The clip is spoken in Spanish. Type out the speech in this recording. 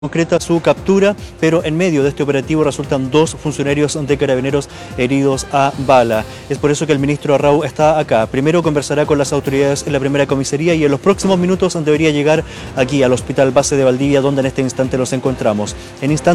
concreta su captura, pero en medio de este operativo resultan 2 funcionarios de Carabineros heridos a bala. Es por eso que el ministro Arrau está acá. Primero conversará con las autoridades en la primera comisaría y en los próximos minutos debería llegar aquí al Hospital Base de Valdivia, donde en este instante nos encontramos. En instante